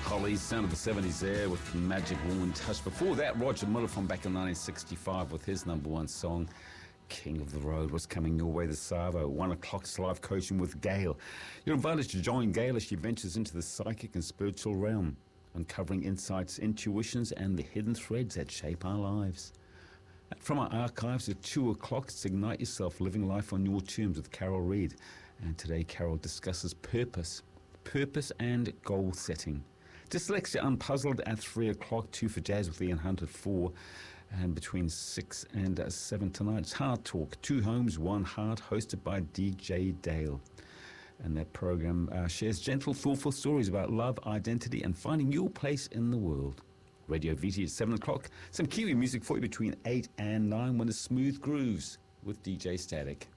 Hollies, sound of the 70s there with Magic Woman Touch. Before that, Roger Miller from back in 1965 with his number one song, King of the Road, was coming your way this Savo. 1 o'clock's live coaching with Gail. You're invited to join Gail as she ventures into the psychic and spiritual realm, uncovering insights, intuitions, and the hidden threads that shape our lives. From our archives at 2 o'clock, it's Ignite Yourself, Living Life on Your Terms with Carol Reed. And today Carol discusses purpose and goal setting. Dyslexia Unpuzzled at 3 o'clock, 2 for Jazz with Ian Hunt at 4, and between 6 and 7 tonight, it's Heart Talk, 2 Homes, 1 Heart, hosted by DJ Dale. And that program shares gentle, thoughtful stories about love, identity, and finding your place in the world. Radio VT at 7 o'clock, some Kiwi music for you between 8 and 9 when it's Smooth Grooves with DJ Static.